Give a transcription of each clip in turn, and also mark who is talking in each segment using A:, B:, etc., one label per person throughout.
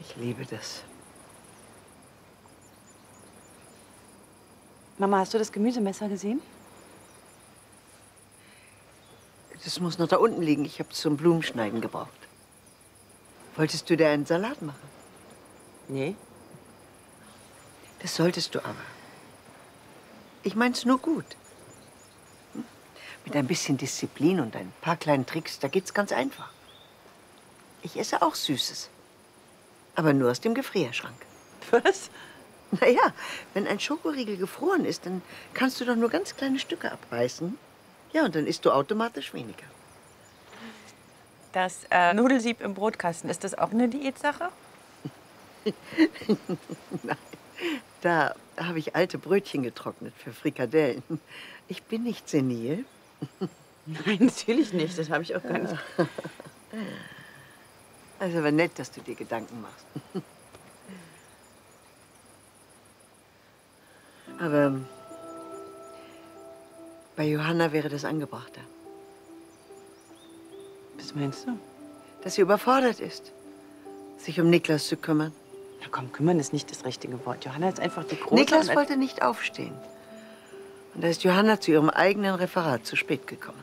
A: Ich liebe das.
B: Mama, hast du das Gemüsemesser gesehen?
A: Das muss noch da unten liegen. Ich habe es zum Blumenschneiden gebraucht. Wolltest du dir einen Salat machen?
B: Nee.
A: Das solltest du aber. Ich mein's nur gut. Mit ein bisschen Disziplin und ein paar kleinen Tricks, da geht's ganz einfach. Ich esse auch Süßes. Aber nur aus dem Gefrierschrank.
B: Was?
A: Naja, wenn ein Schokoriegel gefroren ist, dann kannst du doch nur ganz kleine Stücke abreißen. Ja, und dann isst du automatisch weniger.
B: Das Nudelsieb im Brotkasten, ist das auch eine Diätsache?
A: Nein, da habe ich alte Brötchen getrocknet für Frikadellen. Ich bin nicht senil.
B: Nein, natürlich nicht. Das habe ich auch gar nicht.
A: Also aber nett, dass du dir Gedanken machst. Aber bei Johanna wäre das angebrachter.
B: Was meinst du?
A: Dass sie überfordert ist, sich um Niklas zu kümmern.
B: Na komm, kümmern ist nicht das richtige Wort. Johanna ist einfach die Große.
A: Niklas wollte nicht aufstehen. Und da ist Johanna zu ihrem eigenen Referat zu spät gekommen.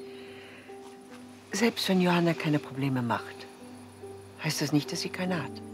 A: Selbst wenn Johanna keine Probleme macht, heißt das nicht, dass sie keine hat.